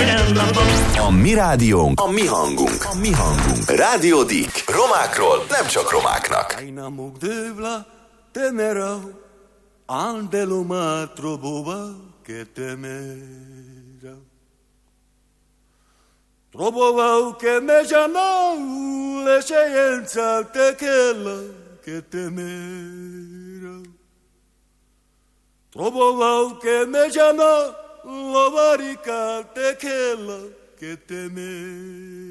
A mi rádiónk, a mi hangunk, a mi hangunk. Rádió Dik. Romákról, nem csak romáknak. Ainamuk dövla, temerau, andeluma trobova, que temera. Trobova, que me janau, leșeiența techela, que temera. Trobova, que me janau, lovarica techela, que temera.